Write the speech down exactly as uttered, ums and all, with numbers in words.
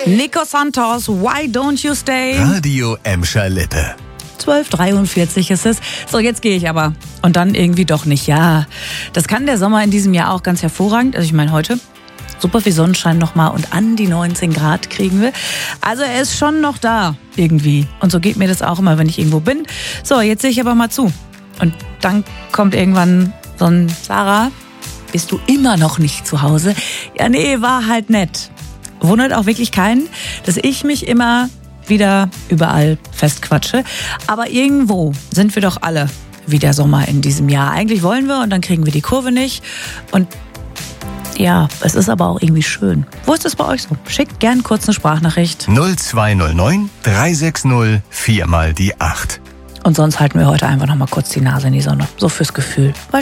Nico Santos, Why Don't You Stay? Radio Emscher Lippe. zwölf Uhr dreiundvierzig ist es. So, jetzt gehe ich aber. Und dann irgendwie doch nicht. Ja, das kann der Sommer in diesem Jahr auch ganz hervorragend. Also ich meine heute super viel Sonnenschein nochmal und an die neunzehn Grad kriegen wir. Also er ist schon noch da irgendwie. Und so geht mir das auch immer, wenn ich irgendwo bin. So, jetzt sehe ich aber mal zu. Und dann kommt irgendwann so ein Sarah, bist du immer noch nicht zu Hause? Ja, nee, war halt nett. Wundert auch wirklich keinen, dass ich mich immer wieder überall festquatsche. Aber irgendwo sind wir doch alle wie der Sommer in diesem Jahr. Eigentlich wollen wir und dann kriegen wir die Kurve nicht. Und ja, es ist aber auch irgendwie schön. Wo ist es bei euch so? Schickt gern kurz eine Sprachnachricht. null zwei null neun drei sechs null vier mal die acht. Und sonst halten wir heute einfach noch mal kurz die Nase in die Sonne. So fürs Gefühl. Weil